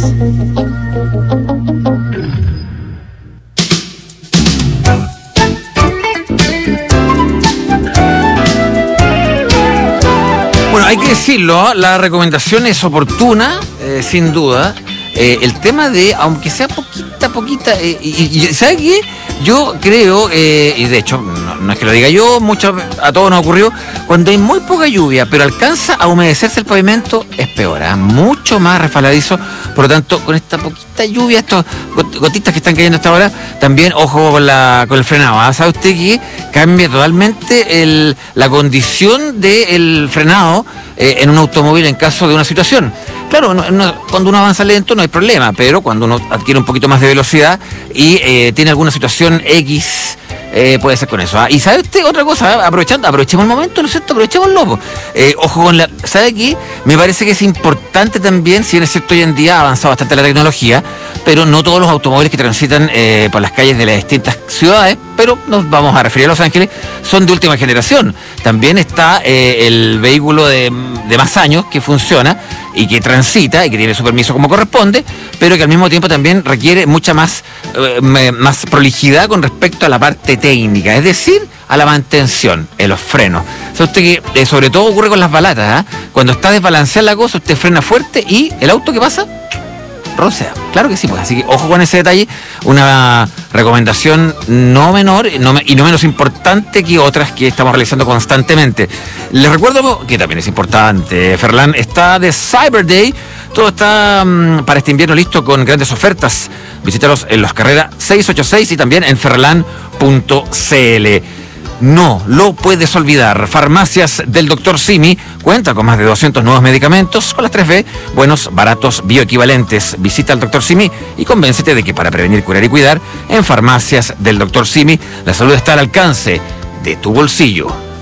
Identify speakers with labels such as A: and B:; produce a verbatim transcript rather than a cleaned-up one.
A: Bueno, hay que decirlo, la recomendación es oportuna, eh, sin duda. Eh, el tema de, aunque sea poquita, poquita, eh, y, y ¿sabe qué? Yo creo, eh, y de hecho, no, no es que lo diga yo, mucho, a todos nos ocurrió, cuando hay muy poca lluvia, pero alcanza a humedecerse el pavimento, es peor, ¿eh? Mucho más resbaladizo. Por lo tanto, con esta poquita lluvia, estas gotitas que están cayendo hasta ahora, también ojo con la con el frenado, ¿eh? ¿Sabe usted que cambia totalmente el, la condición del frenado eh, en un automóvil en caso de una situación? Claro, no, no, cuando uno avanza lento no hay problema, pero cuando uno adquiere un poquito más de velocidad y eh, tiene alguna situación X, eh, puede ser con eso. ¿Ah? Y ¿sabe usted otra cosa? ¿Eh? Aprovechando, aprovechemos el momento, ¿no es cierto? Aprovechémoslo. Eh, ojo con la... ¿Sabe qué? Me parece que es importante también, si bien es cierto, hoy en día ha avanzado bastante la tecnología, pero no todos los automóviles que transitan eh, por las calles de las distintas ciudades, pero nos vamos a referir a Los Ángeles, son de última generación. También está eh, el vehículo de, de más años que funciona y que transita y que tiene su permiso como corresponde, pero que al mismo tiempo también requiere mucha más, eh, más prolijidad con respecto a la parte técnica, es decir, a la mantención, en los frenos. ¿Sabe usted que eh, sobre todo ocurre con las balatas? ¿eh? Cuando está desbalanceada la cosa, usted frena fuerte y el auto que pasa rocea. Claro que sí, pues. Así que ojo con ese detalle. Una recomendación no menor no, y no menos importante que otras que estamos realizando constantemente. Les recuerdo que también es importante, Ferland está de Cyber Day. Todo está um, para este invierno listo con grandes ofertas. Visítalos en Los Carrera seiscientos ochenta y seis y también en ferland punto c l. No lo puedes olvidar. Farmacias del doctor Simi cuenta con más de doscientos nuevos medicamentos con las tres B, buenos, baratos, bioequivalentes. Visita al doctor Simi y convéncete de que para prevenir, curar y cuidar, en Farmacias del doctor Simi, la salud está al alcance de tu bolsillo.